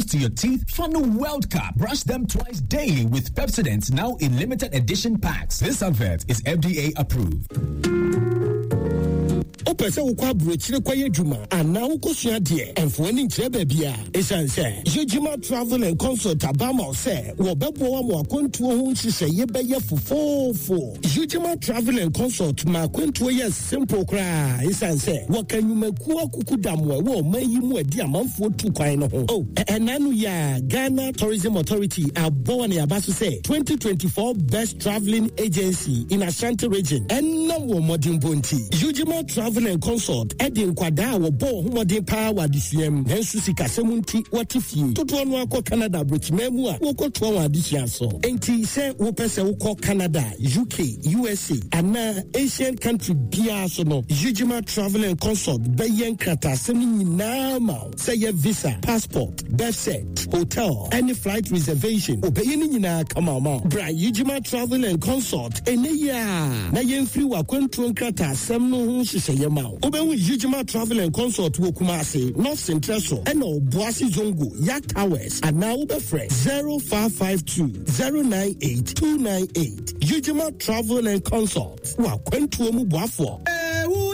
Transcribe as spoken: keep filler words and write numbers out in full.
to your teeth? Follow World Cup. Brush them twice daily with Pepsodent, now in limited edition packs. This advert is F D A approved. Opese ukwa brochire kwa yedwuma ana ukosua de enfoni nkyere babia esanse Jujima Travel and Consult abama se wo bebo wa mo akontuo ho nhihye ye beye fofofo. Jujima Travel and Consult ma akontuo ye simple kra esanse wo kanyumaku akukudamwe wo mayi mu adi amanfo tu kwan no ho. Oh enanu ya Ghana Tourism Authority abo na abaso se twenty twenty-four best traveling agency in Ashanti region enam wo modern bonti. Jujima Travel and Consult Edin Kwada wo bo homodin pa wadisuam hensu sikasemunti watifie toto no akọ Canada brochimemu a wo koto wa adisia so enti se wo pese wo kọ Canada U K U S A ana Asian country bia so no Jujima Travel and Consult bayen krata semi nyina ma say your visa passport birth cert hotel any flight reservation obeyin nyina kama ma bra Jujima Travel and Consult eneya na yemfiri wa kwantu krata sem no ho hyehyeye ma Oben Jujima Travel and Consult wo Kumasi North Central so eno Boasi Zongo Yak Towers and now ube fresh zero five five two zero nine eight two nine eight Jujima Travel and Consult wa kwentu mu boafo.